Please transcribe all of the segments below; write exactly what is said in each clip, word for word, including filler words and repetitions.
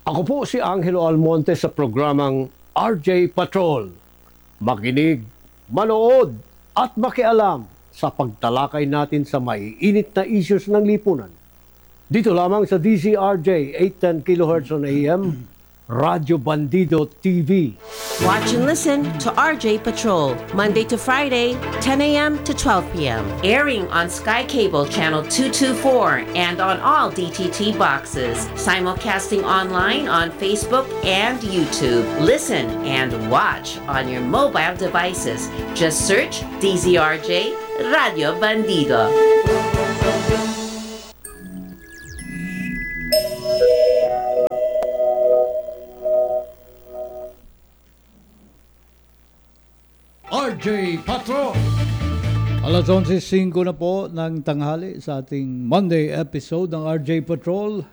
Ako po si Angelo Almonte sa programang R J Patrol. Makinig, manood at makialam sa pagtalakay natin sa maiinit na issues ng lipunan. Dito lamang sa D Z R J eight ten kilohertz on A M, Radyo Bandido T V. Watch and listen to R J Patrol, Monday to Friday, ten a m to twelve p m Airing on Sky Cable Channel two twenty-four and on all D T T boxes. Simulcasting online on Facebook and YouTube. Listen and watch on your mobile devices. Just search D Z R J Radio Bandido. R J Patrol. Alas onse singko na po ng tanghali sa ating Monday episode ng R J Patrol.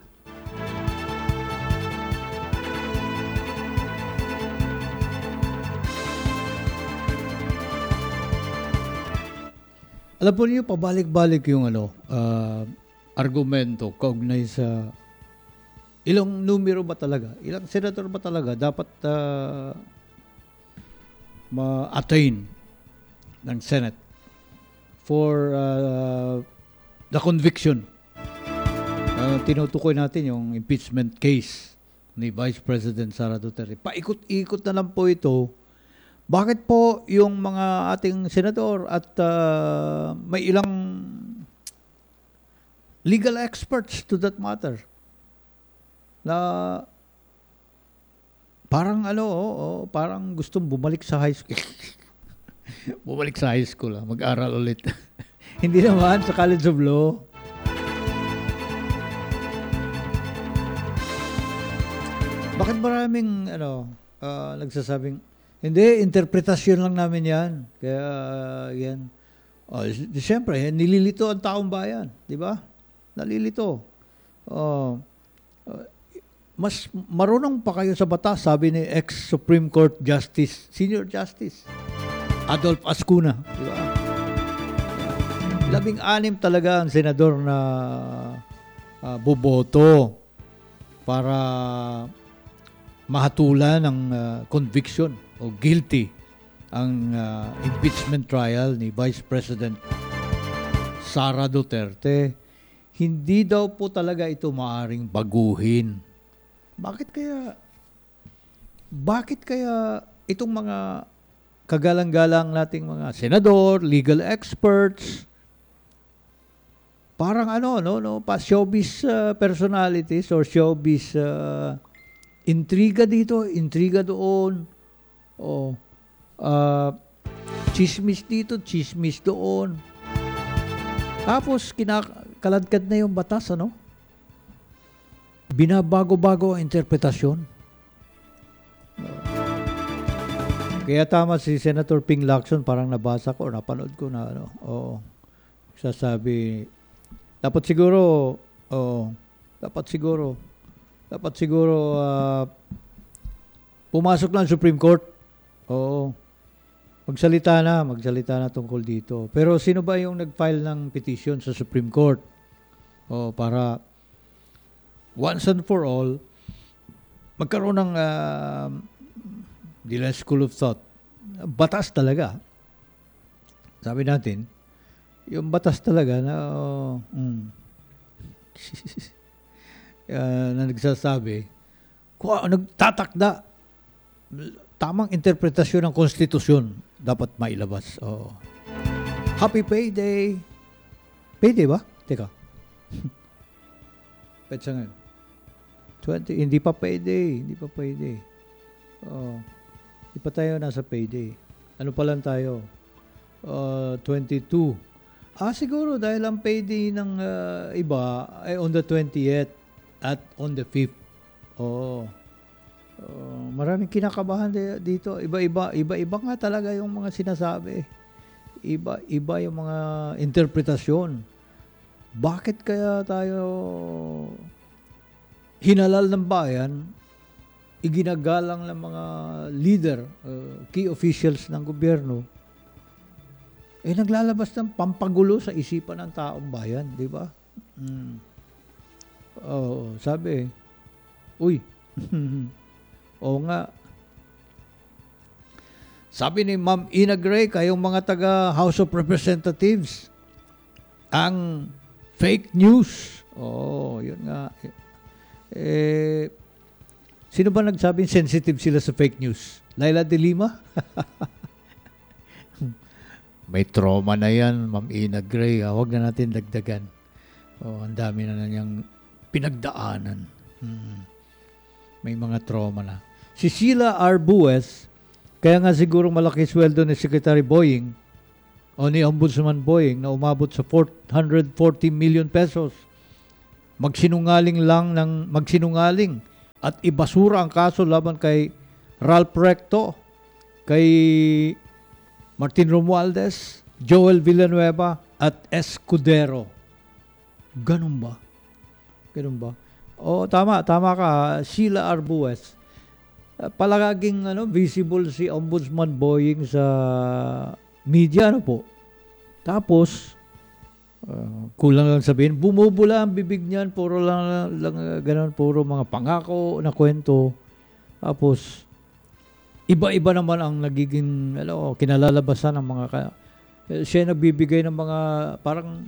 Alam po niyo, pabalik-balik yung ano, uh, argumento kaugnay sa ilang numero ba talaga, ilang senator ba talaga dapat uh, ma-attain ng Senate for uh, the conviction. Uh, tinutukoy natin yung impeachment case ni Vice President Sara Duterte. Paikot-ikot na lang po ito. Bakit po yung mga ating senador at uh, may ilang legal experts to that matter na parang ano, oh, oh, parang gustong bumalik sa high school. Bumalik sa high school, ah, mag-aral ulit. Hindi naman, sa College of Law. Bakit maraming ano, uh, nagsasabing, hindi, interpretasyon lang namin yan. Kaya, uh, yan. Oh, siyempre, nililito ang taong bayan. Di ba? Nalilito. Oh, uh, mas marunong pa kayo sa batas, sabi ni ex-Supreme Court Justice, Senior Justice, Adolf Ascuna. Di ba? Labing-anim talaga ang senador na uh, boboto para mahatulan ng uh, conviction o guilty ang uh, impeachment trial ni Vice President Sara Duterte. Hindi daw po talaga ito maaring baguhin. Bakit kaya bakit kaya itong mga kagalang-galang nating mga senador, legal experts, parang ano, no, no, pa showbiz uh, personalities or showbiz uh, intriga dito, intriga doon, o uh, chismis dito, chismis doon. Tapos kinakaladkad na yung batas, ano? Binabago-bago ang interpretasyon. Kaya tama si Senator Ping Lacson, parang nabasa ko, napanood ko na ano, oo. Sasabi, dapat siguro, oo, dapat siguro, dapat siguro uh, pumasok lang Supreme Court. Oo. Magsalita na, magsalita na tungkol dito. Pero sino ba yung nag-file ng petition sa Supreme Court? Oo, para once and for all, magkaroon ng uh, nila school of thought. Batas talaga. Sabi natin, yung batas talaga na, uh, mm, uh, na nagsasabi, kung nagtatakda, tamang interpretasyon ng konstitusyon dapat mailabas. Oh. Happy payday. Payday ba? Teka. Petsa ngayon. twenty, hindi pa payday. Hindi pa payday. Oh. Hindi pa tayo nasa payday. Ano pa lang tayo? Uh, twenty-two. Ah, siguro dahil ang payday ng uh, iba ay on the twentieth at on the fifth. Oh. Uh, maraming kinakabahan dito. Iba-iba, iba-iba nga talaga yung mga sinasabi. Iba-iba yung mga interpretasyon. Bakit kaya tayo hinalal ng bayan, iginagalang ng mga leader, uh, key officials ng gobyerno, eh naglalabas ng pampagulo sa isipan ng taong bayan, di ba? Mm. Oh, sabi, uy, Oo nga. Sabi ni Ma'am Ina Gray, kayong mga taga House of Representatives, ang fake news. Oo, yun nga. Eh, sino ba nagsabing sensitive sila sa fake news? Laila de Lima? May trauma na yan, Ma'am Ina Gray. Ah, huwag na natin dagdagan. Oh, ang dami na niyang pinagdaanan. Hmm. May mga trauma na. Si Sheila Arbues, kaya nga siguro malaki sweldo ni Secretary Boying o ni Ombudsman Boying na umabot sa four hundred forty million pesos. Magsinungaling lang ng magsinungaling at ibasura ang kaso laban kay Ralph Recto, kay Martin Romualdez, Joel Villanueva at Escudero. Ganun ba? Ganun ba? O tama, tama ka, Sheila Arbues. Uh, palaging ano, visible si Ombudsman Boying sa media, ano po. Tapos, uh, kulang lang sabihin, bumubula ang bibig niyan, puro lang, lang uh, ganun, puro mga pangako na kwento. Tapos, iba-iba naman ang nagiging ano, kinalalabasan ng mga ka, eh, siya nagbibigay ng mga parang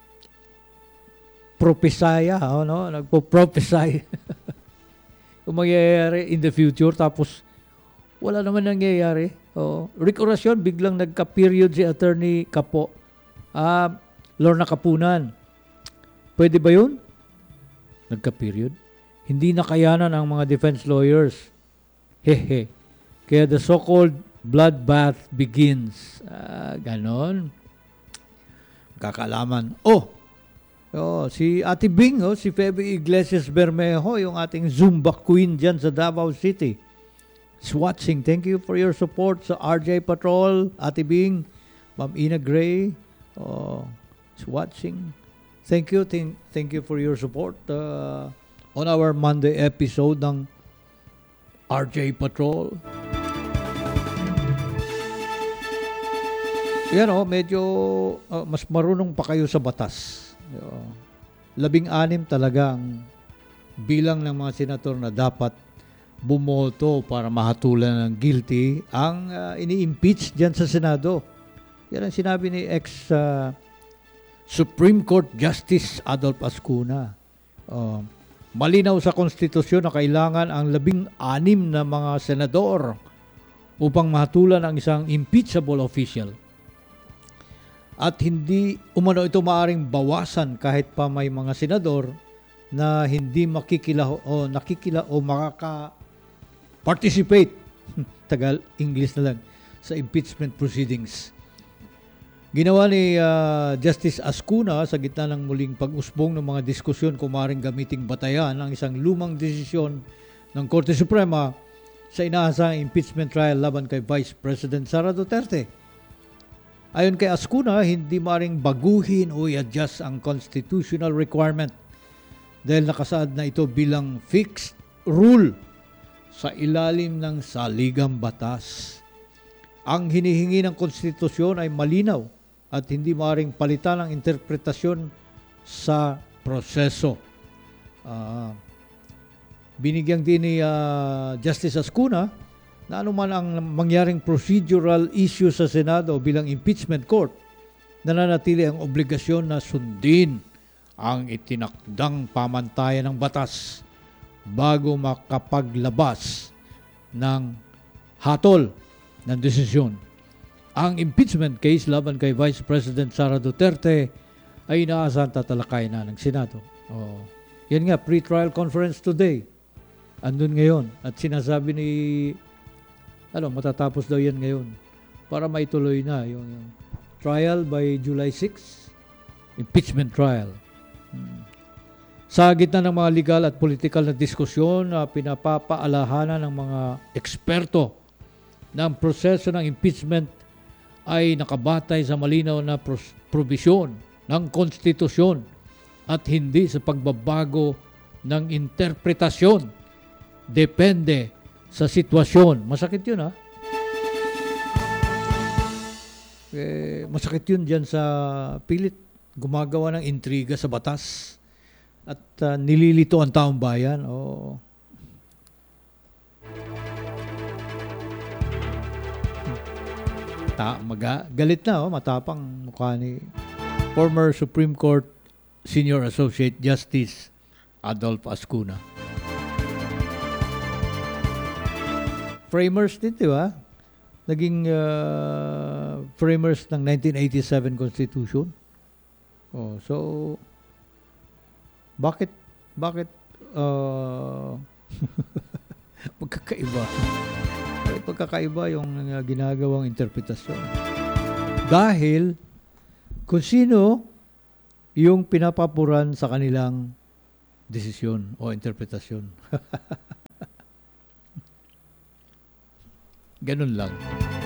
propesaya, ano, nagpo-prophesy. Kung mangyayari in the future, tapos wala naman nangyayari. Oo. Rick Oracion, biglang nagka-period si Attorney Kapo. Ah, Lorna Kapunan. Pwede ba yun? Nagka-period? Hindi nakayanan ang mga defense lawyers. Hehe. Kaya the so-called bloodbath begins. Ah, ganon. Kakalaman. Oh! Oh, si Ate Bing, oh, si Feby Iglesias Bermejo, yung ating Zumba Queen dyan sa Davao City. Is watching. Thank you for your support sa R J Patrol, Ate Bing, Ma'am Ina Gray. Oh, is watching. Thank you, thank, thank you for your support uh, on our Monday episode ng R J Patrol. Yan oh, medyo uh, mas marunong pa kayo sa batas. Labing-anim talaga ang bilang ng mga senator na dapat bumoto para mahatulan ng guilty ang uh, ini-impeach dyan sa Senado. Yan ang sinabi ni ex uh, Supreme Court Justice Adolf Ascuna. Uh, malinaw sa konstitusyon na kailangan ang labing-anim na mga senador upang mahatulan ang isang impeachable official. At hindi umano ito maaring bawasan kahit pa may mga senador na hindi makikila o nakikila o makaka-participate, Tagal, English na lang, sa impeachment proceedings. Ginawa ni uh, Justice Ascuna sa gitna ng muling pag-usbong ng mga diskusyon kung maaaring gamiting batayan ang isang lumang desisyon ng Korte Suprema sa inaasahang impeachment trial laban kay Vice President Sara Duterte. Ayon kay Ascuna, hindi maaaring baguhin o i-adjust ang constitutional requirement dahil nakasaad na ito bilang fixed rule sa ilalim ng saligang batas. Ang hinihingi ng konstitusyon ay malinaw at hindi maaaring palitan ang interpretasyon sa proseso. Uh, binigyang din ni uh, Justice Ascuna na anuman ang mangyaring procedural issue sa Senado bilang impeachment court, nananatili ang obligasyon na sundin ang itinakdang pamantayan ng batas bago makapaglabas ng hatol ng desisyon. Ang impeachment case laban kay Vice President Sara Duterte ay inaasahan tatalakay na ng Senado. Oh. Yan nga, pre-trial conference today. Andun ngayon. At sinasabi ni ano, matatapos daw yan ngayon para maituloy na yung, yung trial by July sixth, impeachment trial. Hmm. Sa gitna ng mga legal at political na diskusyon, uh, pinapapaalahanan ng mga eksperto na ang proseso ng impeachment ay nakabatay sa malinaw na pros- probisyon ng konstitusyon at hindi sa pagbabago ng interpretasyon. Depende sa sitwasyon. Masakit yun, ha? Eh, masakit yun dyan sa pilit gumagawa ng intriga sa batas at uh, nililito ang taong bayan. Oh. Ta maga galit na, oh, matapang mukha ni former Supreme Court Senior Associate Justice Adolph Ascuna. Framers din, di ba? Naging uh, framers ng nineteen eighty-seven Constitution. Oh, so bakit bakit uh, magkakaiba? Bakit magkakaiba yung uh, ginagawang interpretasyon? Dahil kung sino yung pinapapuran sa kanilang desisyon o interpretasyon. Ganun lang.